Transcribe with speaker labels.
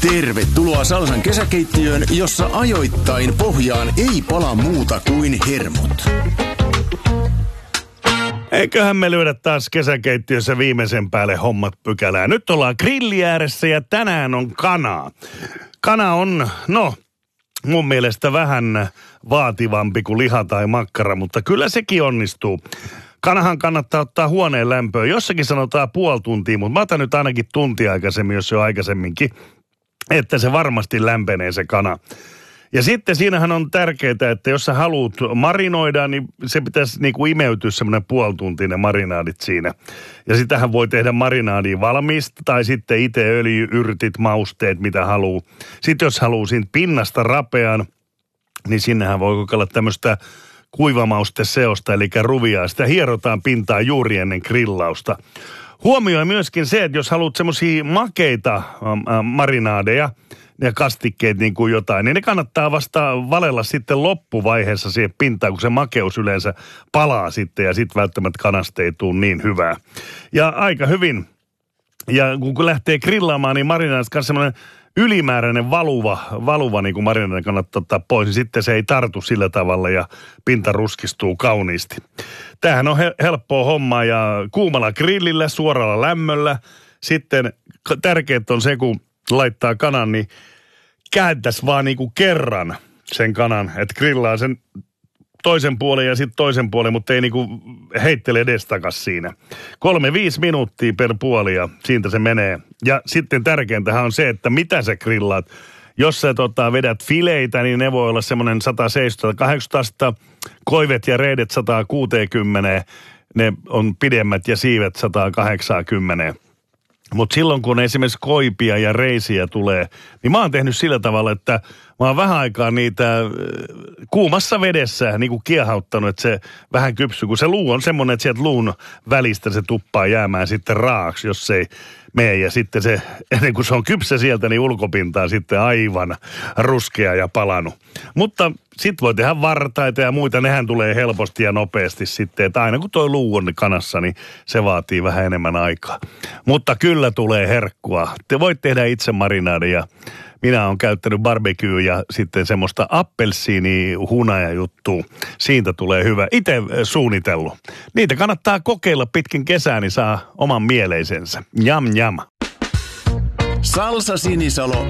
Speaker 1: Tervetuloa Salsan kesäkeittiöön, jossa ajoittain pohjaan ei pala muuta kuin hermot.
Speaker 2: Eiköhän me lyödä taas kesäkeittiössä viimeisen päälle hommat pykälään. Nyt ollaan grilli ääressä ja tänään on kanaa. Kana on, mun mielestä vähän vaativampi kuin liha tai makkara, mutta kyllä sekin onnistuu. Kanahan kannattaa ottaa huoneen lämpöön. Jossakin sanotaan puoli tuntia, mutta mä otan nyt ainakin tunti aikaisemmin, jos jo aikaisemminkin, että se varmasti lämpenee se kana. Ja sitten siinähän on tärkeää, että jos sä haluat marinoida, niin se pitäisi niinku imeytyä semmoinen puolituntinen marinaadit siinä. Ja sitähän voi tehdä marinaadiin valmista tai sitten itse öljy, yrtit, mausteet, mitä haluaa. Sitten jos haluaa siitä pinnasta rapean, niin sinnehän voi kokeilla tämmöistä kuivamausteseosta, eli ruviaa. Sitä hierotaan pintaan juuri ennen grillausta. Huomioi myöskin se, että jos haluat semmoisia makeita marinaadeja ja kastikkeet niin kuin jotain, niin ne kannattaa vasta valella sitten loppuvaiheessa siihen pintaan, kun se makeus yleensä palaa sitten ja sitten välttämättä kanasta ei tule niin hyvää. Ja aika hyvin, ja kun lähtee grillaamaan, niin marinaadista kanssa semmoinen ylimääräinen valuva niin kuin marinaadin kannattaa ottaa pois, niin sitten se ei tartu sillä tavalla ja pinta ruskistuu kauniisti. Tämähän on helppoa hommaa ja kuumalla grillillä, suoralla lämmöllä. Sitten tärkeää on se, kun laittaa kanan, niin kääntäisi vaan niin kuin kerran sen kanan, että grillaa sen toisen puolen ja sitten toisen puolen, mutta ei niin kuin heittele edestakas siinä. 3-5 minuuttia per puoli ja siitä se menee. Ja sitten tärkeintähän on se, että mitä sä grillaat. Jos sä vedät fileitä, niin ne voi olla semmoinen 170-800, koivet ja reidet 160, ne on pidemmät ja siivet 180. Mutta silloin, kun esimerkiksi koipia ja reisiä tulee, niin mä oon tehnyt sillä tavalla, että mä oon vähän aikaa niitä kuumassa vedessä niin kuin kiehauttanut, että se vähän kypsyy. Kun se luu on semmoinen, että sieltä luun välistä se tuppaa jäämään sitten raaksi, jos se ei mene. Ja sitten se, ennen kuin se on kypsä sieltä, niin ulkopinta on sitten aivan ruskea ja palanut. Mutta sitten voi tehdä vartaita ja muita, nehän tulee helposti ja nopeasti sitten. Että aina kun toi luu on kanassa, niin se vaatii vähän enemmän aikaa. Mutta kyllä tulee herkkua. Te voit tehdä itse marinaadia. Minä olen käyttänyt barbecue ja sitten semmoista appelsiini-hunaja-juttua. Siitä tulee hyvä. Itse suunnitellut. Niitä kannattaa kokeilla pitkin kesää, niin saa oman mieleisensä. Jam jam.
Speaker 1: Salsa Sinisalo